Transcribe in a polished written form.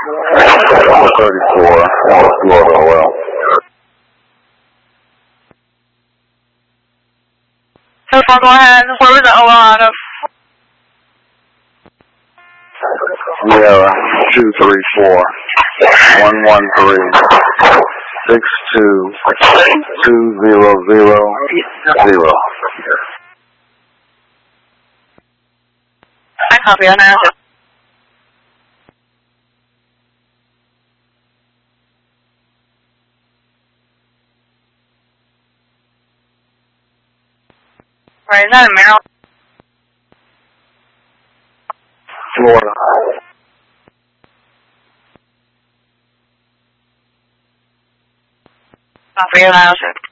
34, Florida, well. So far, go ahead. Where was the OL out of? Sierra 234 113 62 2000. I copy on that. Right, is that in Maryland? Florida. Copy on that.